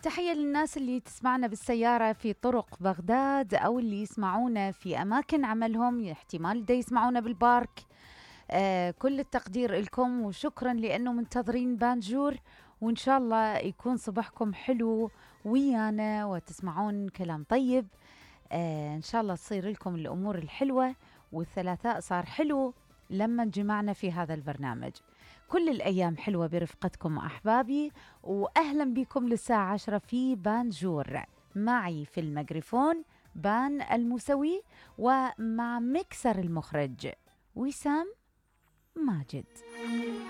تحية للناس اللي تسمعنا بالسيارة في طرق بغداد أو اللي يسمعونا في أماكن عملهم، احتمال دا يسمعونا بالبارك. كل التقدير لكم وشكرا لأنه منتظرين بانجور، وإن شاء الله يكون صباحكم حلو ويانا وتسمعون كلام طيب. إن شاء الله تصير لكم الأمور الحلوة، والثلاثاء صار حلو لما جمعنا في هذا البرنامج. كل الأيام حلوة برفقتكم أحبابي، وأهلا بكم للساعة 10 في بانجور. معي في الميكروفون بان الموسوي، ومع مكسر المخرج وسام ماجد.